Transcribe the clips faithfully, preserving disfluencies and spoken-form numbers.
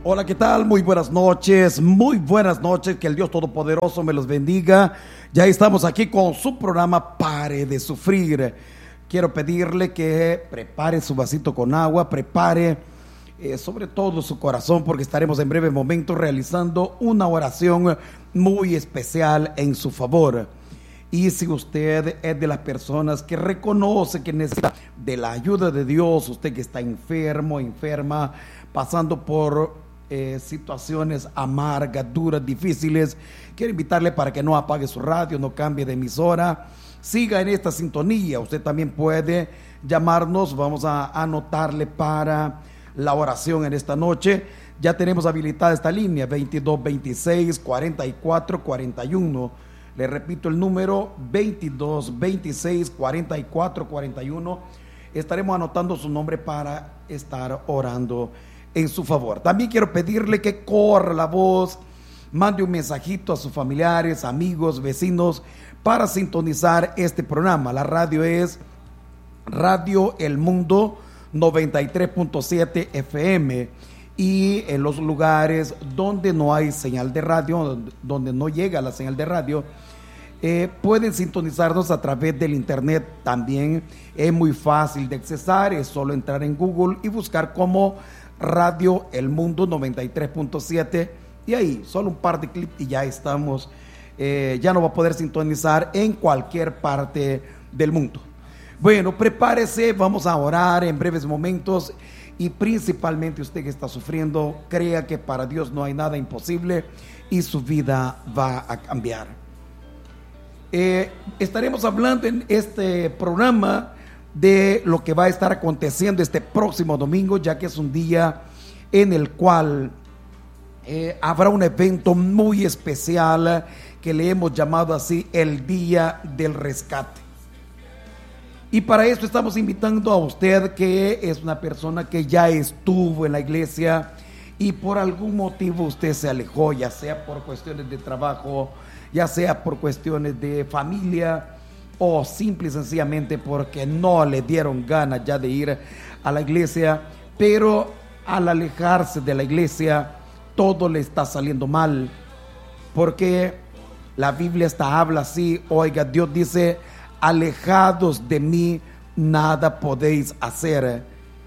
Hola, ¿qué tal? Muy buenas noches, muy buenas noches, que el Dios Todopoderoso me los bendiga. Ya estamos aquí con su programa Pare de Sufrir. Quiero pedirle que prepare su vasito con agua, prepare eh, sobre todo su corazón, porque estaremos en breve momento realizando una oración muy especial en su favor. Y si usted es de las personas que reconoce que necesita de la ayuda de Dios, usted que está enfermo, enferma, pasando por eh, situaciones amargas, duras, difíciles, quiero invitarle para que no apague su radio, no cambie de emisora, siga en esta sintonía. Usted también puede llamarnos, vamos a anotarle para la oración en esta noche. Ya tenemos habilitada esta línea, veintidós veintiséis cuarenta y cuatro cuarenta y uno. Le repito el número, veintidós veintiséis cuarenta y cuatro cuarenta y uno. Estaremos anotando su nombre para estar orando en su favor. También quiero pedirle que corra la voz, mande un mensajito a sus familiares, amigos, vecinos, para sintonizar este programa. La radio es Radio El Mundo noventa y tres punto siete F M. Y en los lugares donde no hay señal de radio, donde no llega la señal de radio, eh, pueden sintonizarnos a través del internet. También es muy fácil de accesar, es solo entrar en Google y buscar como Radio El Mundo noventa y tres punto siete, y ahí solo un par de clics y ya estamos, eh, ya no va a poder sintonizar en cualquier parte del mundo. Bueno, prepárese, vamos a orar en breves momentos. Y principalmente usted que está sufriendo, crea que para Dios no hay nada imposible y su vida va a cambiar. Eh, estaremos hablando en este programa de lo que va a estar aconteciendo este próximo domingo, ya que es un día en el cual eh, habrá un evento muy especial que le hemos llamado así el Día del Rescate. Y para esto estamos invitando a usted, que es una persona que ya estuvo en la iglesia y por algún motivo usted se alejó, ya sea por cuestiones de trabajo, ya sea por cuestiones de familia, o simple y sencillamente porque no le dieron ganas ya de ir a la iglesia. Pero al alejarse de la iglesia, todo le está saliendo mal, porque la Biblia está habla así. Oiga, Dios dice: alejados de mí, nada podéis hacer.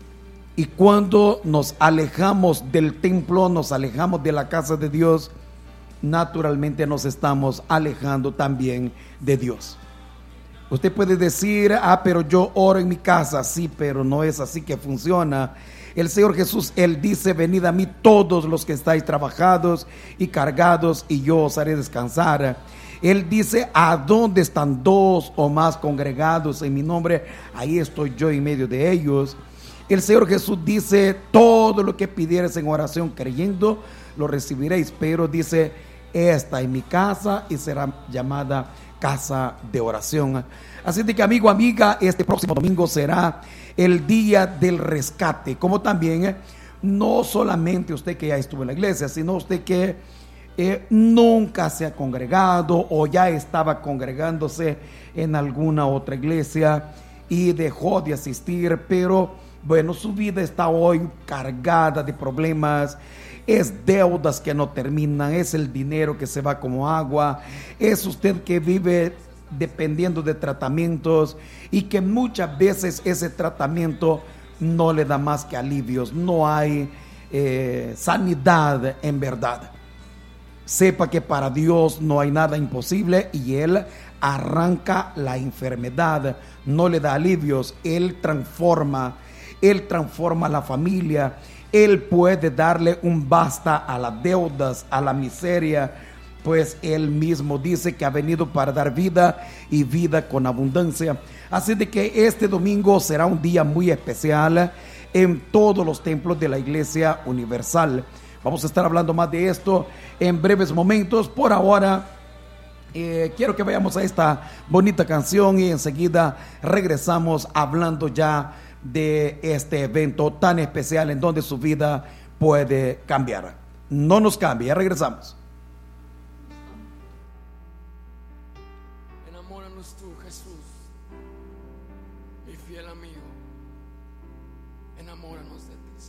Y cuando nos alejamos del templo, nos alejamos de la casa de Dios, naturalmente nos estamos alejando también de Dios. Usted puede decir: ah, pero yo oro en mi casa. Sí, pero no es así que funciona. El Señor Jesús, Él dice: venid a mí todos los que estáis trabajados y cargados, y yo os haré descansar. Él dice: a dónde están dos o más congregados en mi nombre, ahí estoy yo en medio de ellos. El Señor Jesús dice: todo lo que pidiereis en oración creyendo, lo recibiréis. Pero dice: esta es mi casa y será llamada casa de oración. Así de que, amigo, amiga, este próximo domingo será el Día del Rescate. Como también eh, no solamente usted que ya estuvo en la iglesia, sino usted que Eh, nunca se ha congregado o ya estaba congregándose en alguna otra iglesia y dejó de asistir, pero bueno, su vida está hoy cargada de problemas, es deudas que no terminan, es el dinero que se va como agua, es usted que vive dependiendo de tratamientos y que muchas veces ese tratamiento no le da más que alivios, no hay eh, sanidad en verdad. Sepa que para Dios no hay nada imposible y Él arranca la enfermedad, no le da alivios. Él transforma, Él transforma la familia. Él puede darle un basta a las deudas, a la miseria, pues Él mismo dice que ha venido para dar vida y vida con abundancia. Así de que este domingo será un día muy especial en todos los templos de la Iglesia Universal. Vamos a estar hablando más de esto en breves momentos. Por ahora, eh, quiero que vayamos a esta bonita canción y enseguida regresamos hablando ya de este evento tan especial en donde su vida puede cambiar. No nos cambie, ya regresamos.